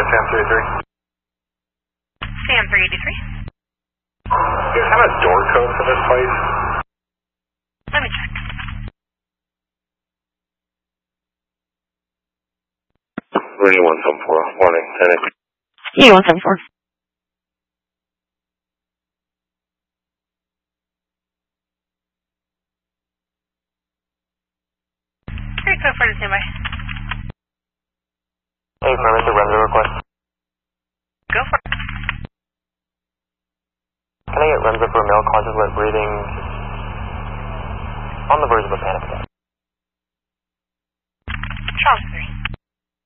Sam 383. Sam 383. Do you have a door code for this place? Let me check. 3174, warning, 10X. Yeah, 174. Great, code for the standby. Hey, permit to render request. Go for it. Can I get REMS for a male conscious wet breathing on the verge of a panic attack?